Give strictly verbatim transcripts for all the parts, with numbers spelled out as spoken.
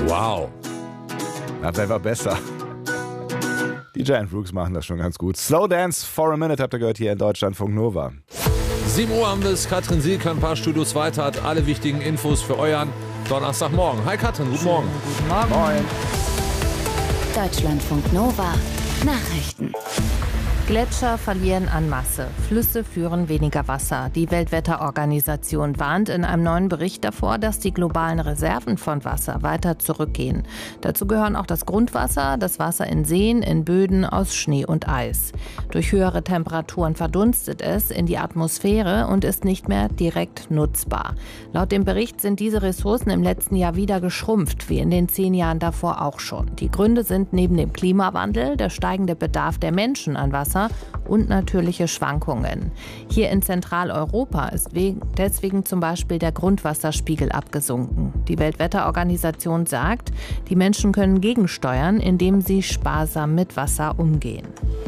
Wow. Na, wer war besser? Die Giant Rooks machen das schon ganz gut. Slow Dance for a Minute habt ihr gehört hier in Deutschlandfunk Nova. sieben Uhr haben wir es. Katrin Sielke ein paar Studios weiter hat alle wichtigen Infos für euren Donnerstagmorgen. Hi Katrin, guten Morgen. Guten Morgen. Moin. Deutschlandfunk Nova. Nachrichten. Gletscher verlieren an Masse. Flüsse führen weniger Wasser. Die Weltwetterorganisation warnt in einem neuen Bericht davor, dass die globalen Reserven von Wasser weiter zurückgehen. Dazu gehören auch das Grundwasser, das Wasser in Seen, in Böden aus Schnee und Eis. Durch höhere Temperaturen verdunstet es in die Atmosphäre und ist nicht mehr direkt nutzbar. Laut dem Bericht sind diese Ressourcen im letzten Jahr wieder geschrumpft, wie in den zehn Jahren davor auch schon. Die Gründe sind neben dem Klimawandel der steigende Bedarf der Menschen an Wasser und natürliche Schwankungen. Hier in Zentraleuropa ist deswegen zum Beispiel der Grundwasserspiegel abgesunken. Die Weltwetterorganisation sagt, die Menschen können gegensteuern, indem sie sparsam mit Wasser umgehen.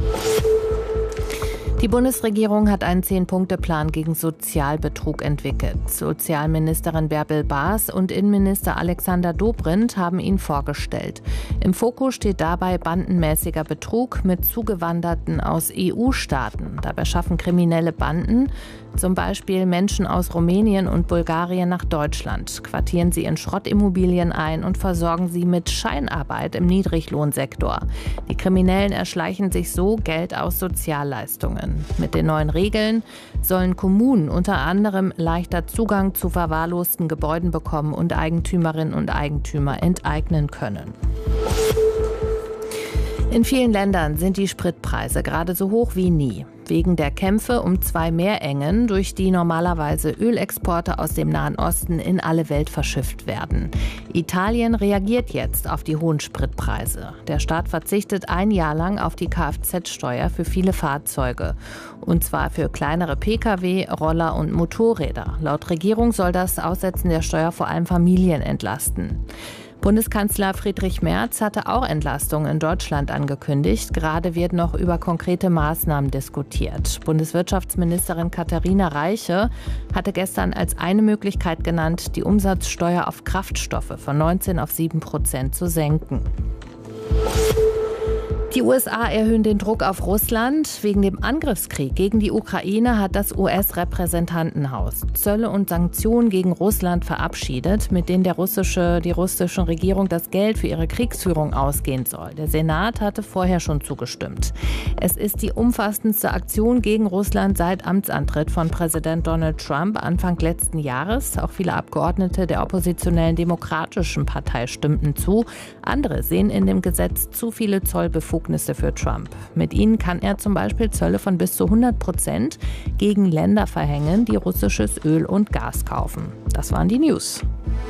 Die Bundesregierung hat einen Zehn-Punkte-Plan gegen Sozialbetrug entwickelt. Sozialministerin Bärbel Baas und Innenminister Alexander Dobrindt haben ihn vorgestellt. Im Fokus steht dabei bandenmäßiger Betrug mit Zugewanderten aus E U-Staaten. Dabei schaffen kriminelle Banden zum Beispiel Menschen aus Rumänien und Bulgarien nach Deutschland, quartieren sie in Schrottimmobilien ein und versorgen sie mit Scheinarbeit im Niedriglohnsektor. Die Kriminellen erschleichen sich so Geld aus Sozialleistungen. Mit den neuen Regeln sollen Kommunen unter anderem leichter Zugang zu verwahrlosten Gebäuden bekommen und Eigentümerinnen und Eigentümer enteignen können. In vielen Ländern sind die Spritpreise gerade so hoch wie nie. Wegen der Kämpfe um zwei Meerengen, durch die normalerweise Ölexporte aus dem Nahen Osten in alle Welt verschifft werden. Italien reagiert jetzt auf die hohen Spritpreise. Der Staat verzichtet ein Jahr lang auf die Kfz-Steuer für viele Fahrzeuge. Und zwar für kleinere Pkw, Roller und Motorräder. Laut Regierung soll das Aussetzen der Steuer vor allem Familien entlasten. Bundeskanzler Friedrich Merz hatte auch Entlastungen in Deutschland angekündigt. Gerade wird noch über konkrete Maßnahmen diskutiert. Bundeswirtschaftsministerin Katharina Reiche hatte gestern als eine Möglichkeit genannt, die Umsatzsteuer auf Kraftstoffe von neunzehn auf sieben Prozent zu senken. Die U S A erhöhen den Druck auf Russland. Wegen dem Angriffskrieg gegen die Ukraine hat das U S-Repräsentantenhaus Zölle und Sanktionen gegen Russland verabschiedet, mit denen der russische, die russische Regierung das Geld für ihre Kriegsführung ausgehen soll. Der Senat hatte vorher schon zugestimmt. Es ist die umfassendste Aktion gegen Russland seit Amtsantritt von Präsident Donald Trump Anfang letzten Jahres. Auch viele Abgeordnete der oppositionellen Demokratischen Partei stimmten zu. Andere sehen in dem Gesetz zu viele Zollbefugnisse für Trump. Mit ihnen kann er zum Beispiel Zölle von bis zu hundert Prozent gegen Länder verhängen, die russisches Öl und Gas kaufen. Das waren die News.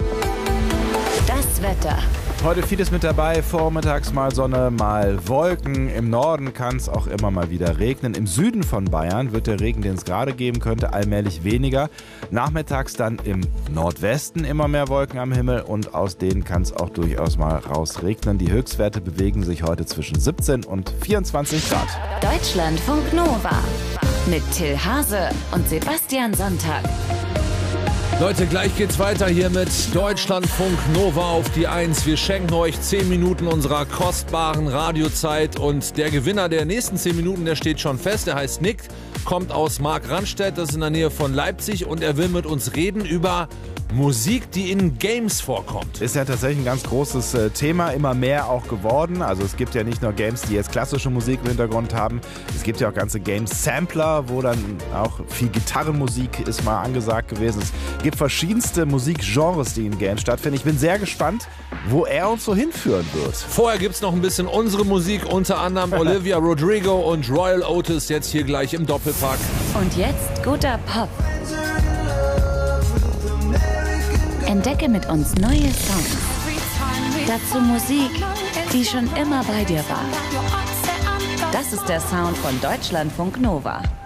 Das Wetter. Heute vieles mit dabei, vormittags mal Sonne, mal Wolken. Im Norden kann es auch immer mal wieder regnen. Im Süden von Bayern wird der Regen, den es gerade geben könnte, allmählich weniger. Nachmittags dann im Nordwesten immer mehr Wolken am Himmel und aus denen kann es auch durchaus mal rausregnen. Die Höchstwerte bewegen sich heute zwischen siebzehn und vierundzwanzig Grad. Deutschlandfunk Nova mit Till Hase und Sebastian Sonntag. Leute, gleich geht's weiter hier mit Deutschlandfunk Nova auf die eins. Wir schenken euch zehn Minuten unserer kostbaren Radiozeit und der Gewinner der nächsten zehn Minuten, der steht schon fest. Der heißt Nick, kommt aus Markranstädt, das ist in der Nähe von Leipzig und er will mit uns reden über Musik, die in Games vorkommt. Ist ja tatsächlich ein ganz großes äh, Thema, immer mehr auch geworden. Also es gibt ja nicht nur Games, die jetzt klassische Musik im Hintergrund haben. Es gibt ja auch ganze Games-Sampler, wo dann auch viel Gitarrenmusik ist mal angesagt gewesen. Es gibt verschiedenste Musikgenres, die in Games stattfinden. Ich bin sehr gespannt, wo er uns so hinführen wird. Vorher gibt es noch ein bisschen unsere Musik, unter anderem Olivia Rodrigo und Royal Otis, jetzt hier gleich im Doppelpack. Und jetzt guter Pop. Entdecke mit uns neue Songs. Dazu Musik, die schon immer bei dir war. Das ist der Sound von Deutschlandfunk Nova.